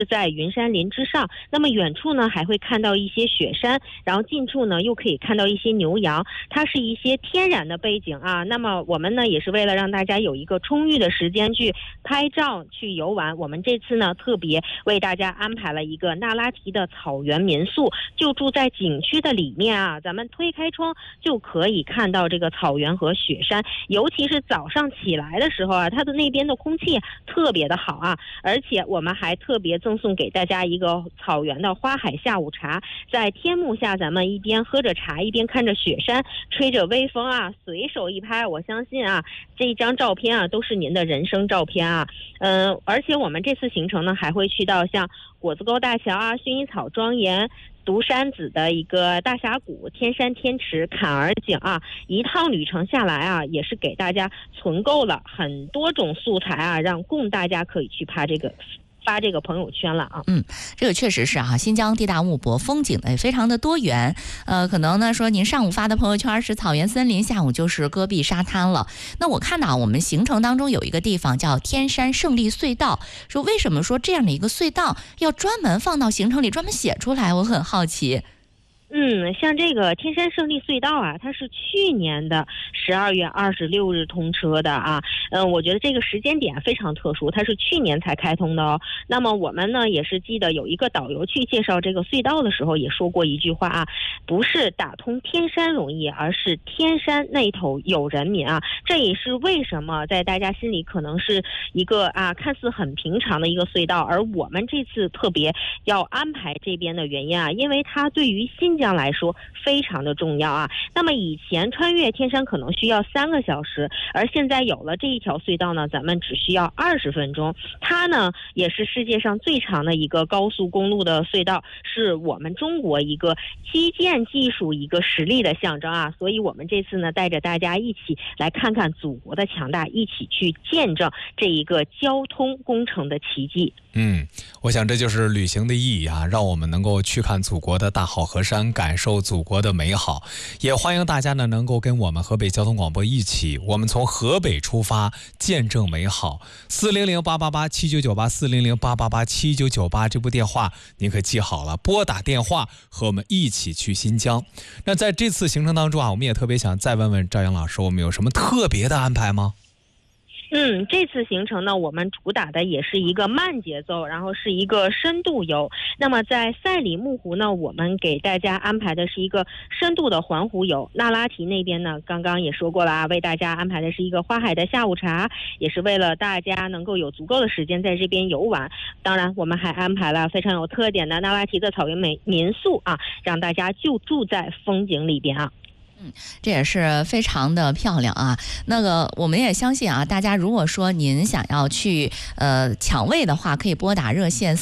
在云山林之上，那么远处呢还会看到一些雪山，然后近处呢又可以看到一些牛羊，它是一些天然的背景啊。那么我们呢也是为了让大家有一个充裕的时间去拍照去游玩，我们这次呢特别为大家安排了一个那拉提的草原民宿，就住在景区的里面啊，咱们推开窗就可以看到这个草原和雪山，尤其是早上起来的时候啊，它的那边的空气特别的好啊，而且我们还特别赠送给大家一个草原的花海下午茶，在天幕下咱们一边喝着茶一边看着雪山，吹着微风啊，随手一拍，我相信啊这一张照片啊都是您的人生照片啊。而且我们这次行程呢还会去到像果子沟大桥啊、薰衣草庄园、独山子的一个大峡谷、天山天池、坎儿井啊，一趟旅程下来啊，也是给大家存够了很多种素材啊，让供大家可以去发这个朋友圈了啊。 这个确实是哈，新疆地大物博，风景呢也非常的多元。可能呢说您上午发的朋友圈是草原森林，下午就是戈壁沙滩了。那我看到我们行程当中有一个地方叫天山胜利隧道，说为什么说这样的一个隧道要专门放到行程里专门写出来？我很好奇。 像这个天山胜利隧道啊，它是去年的12月26日通车的啊。我觉得这个时间点非常特殊，它是去年才开通的哦。那么我们呢也是记得有一个导游去介绍这个隧道的时候也说过一句话啊，不是打通天山容易，而是天山那头有人民啊。这也是为什么在大家心里可能是一个看似很平常的一个隧道，而我们这次特别要安排这边的原因啊，因为它对于新疆来说非常的重要啊。那么以前穿越天山可能需要3个小时，而现在有了这一条隧道呢，咱们只需要20分钟。它呢也是世界上最长的一个高速公路的隧道，是我们中国一个基建技术一个实力的象征啊。所以我们这次呢带着大家一起来看看祖国的强大，一起去见证这一个交通工程的奇迹。 我想这就是旅行的意义啊，让我们能够去看祖国的大好河山，感受祖国的美好。也欢迎大家呢能够跟我们河北交通广播一起，我们从河北出发，见证美好。400-888-7998，400-888-7998，这部电话您可记好了，拨打电话和我们一起去新疆。那在这次行程当中啊，我们也特别想再问问赵阳老师，我们有什么特别的安排吗？ 这次行程呢，我们主打的也是一个慢节奏，然后是一个深度游。那么在赛里木湖呢，我们给大家安排的是一个深度的环湖游。那拉提那边呢，刚刚也说过了啊，为大家安排的是一个花海的下午茶，也是为了大家能够有足够的时间在这边游玩。当然，我们还安排了非常有特点的那拉提的草原民宿啊，让大家就住在风景里边啊。 这也是非常的漂亮啊。那个我们也相信啊，大家如果说您想要去抢位的话，可以拨打热线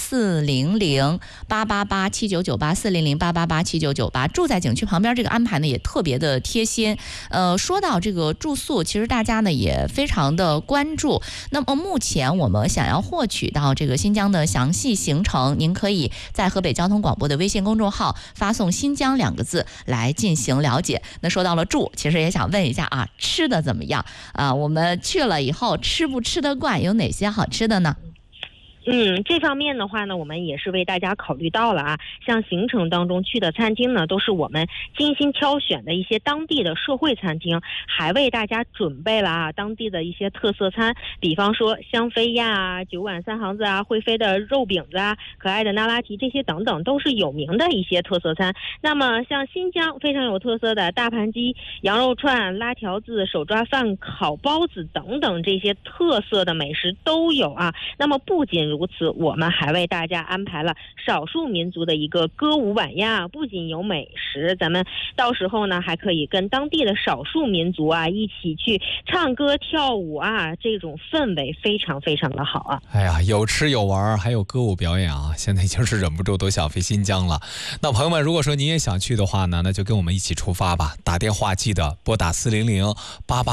400-888-7998，400-888-7998。住在景区旁边，这个安排呢也特别的贴心。说到这个住宿，其实大家呢也非常的关注。那么目前我们想要获取到这个新疆的详细行程，您可以在河北交通广播的微信公众号发送新疆2个字来进行了解。那说到了住，其实也想问一下啊，吃的怎么样啊？我们去了以后吃不吃得惯，有哪些好吃的呢？ 这方面的话呢，我们也是为大家考虑到了啊。像行程当中去的餐厅呢，都是我们精心挑选的一些当地的社会餐厅，还为大家准备了啊当地的一些特色餐，比方说香妃鸭啊、9碗3行子啊、会飞的肉饼子啊、可爱的那拉提这些等等，都是有名的一些特色餐。那么像新疆非常有特色的大盘鸡、羊肉串、拉条子、手抓饭、烤包子等等这些特色的美食都有啊。那么不仅如此，我们还为大家安排了少数民族的一个歌舞晚宴，不仅有美食，咱们到时候呢还可以跟当地的少数民族啊一起去唱歌跳舞啊，这种氛围非常非常的好啊。 哎呀，有吃有玩还有歌舞表演啊，现在已经是忍不住都想飞新疆了。那朋友们，如果说您也想去的话呢，那就跟我们一起出发吧。打电话记得拨打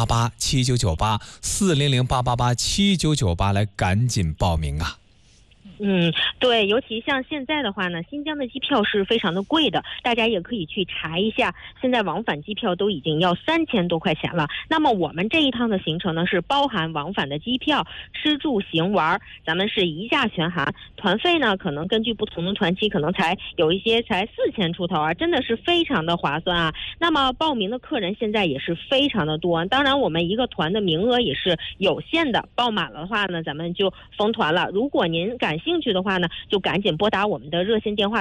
400-888-7998，400-888-7998来赶紧报名啊。 对，尤其像现在的话呢，新疆的机票是非常的贵的，大家也可以去查一下，现在往返机票都已经要3000多块钱了。那么我们这一趟的行程呢，是包含往返的机票、吃住行玩，咱们是一价全含。团费呢，可能根据不同的团期，可能有一些才4000出头啊，真的是非常的划算啊。那么报名的客人现在也是非常的多，当然我们一个团的名额也是有限的，报满了的话呢，咱们就封团了。如果您感兴趣的话呢，就赶紧拨打我们的热线电话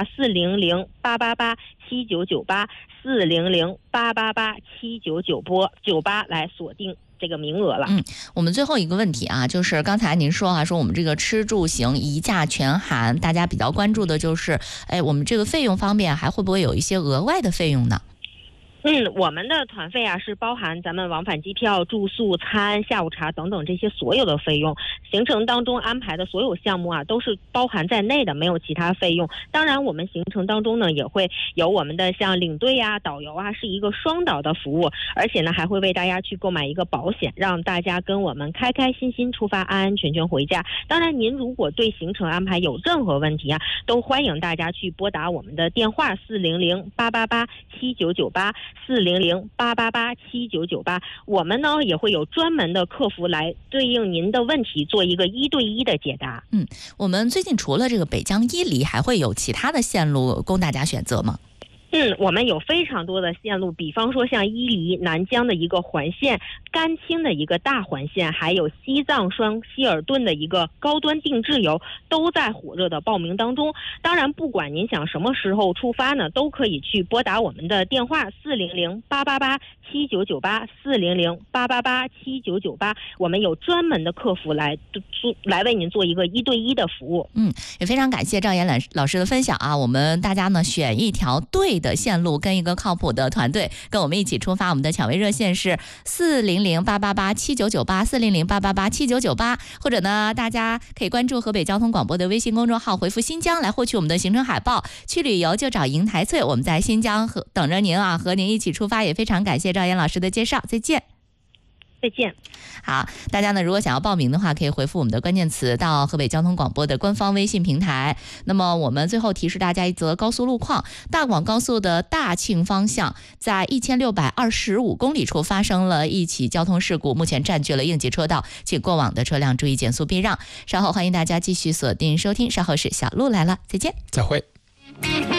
400-888-7998，400-888-7998来锁定这个名额了。 我们最后一个问题啊，就是刚才您说我们这个吃住行一价全含，大家比较关注的就是，我们这个费用方面还会不会有一些额外的费用呢？ 我们的团费啊是包含咱们往返机票、住宿、餐、下午茶等等这些所有的费用，行程当中安排的所有项目啊都是包含在内的，没有其他费用。当然我们行程当中呢也会有我们的像领队啊、导游啊，是一个双导的服务，而且呢还会为大家去购买一个保险，让大家跟我们开开心心出发，安安全全回家。当然您如果对行程安排有任何问题啊，都欢迎大家去拨打我们的电话400-888-7998，400-888-7998，我们呢也会有专门的客服来对应您的问题，做一个1对1的解答。 我们最近除了这个北疆伊犁，还会有其他的线路供大家选择吗？ 我们有非常多的线路，比方说像伊犁、南疆的一个环线，甘青的一个大环线，还有西藏双希尔顿的一个高端定制游，都在火热的报名当中。当然不管您想什么时候出发呢，都可以去拨打我们的电话400-888-7998，400-888-7998，我们有专门的客服来为您做一个1对1的服务。 也非常感谢赵岩老师的分享啊，我们大家呢选一条对的线路，跟一个靠谱的团队，跟我们一起出发。我们的抢位热线是400-888-7998，400-888-7998，或者呢，大家可以关注河北交通广播的微信公众号，回复新疆来获取我们的行程海报。去旅游就找银台翠，我们在新疆等着您啊，和您一起出发。也非常感谢赵岩老师的介绍，再见。 再见。 好，大家呢如果想要报名的话，可以回复我们的关键词到河北交通广播的官方微信平台。那么我们最后提示大家一则高速路况，大广高速的大庆方向在1625公里处发生了一起交通事故，目前占据了应急车道，请过往的车辆注意减速避让。稍后欢迎大家继续锁定收听，稍后是小鹿来了，再见。 再会。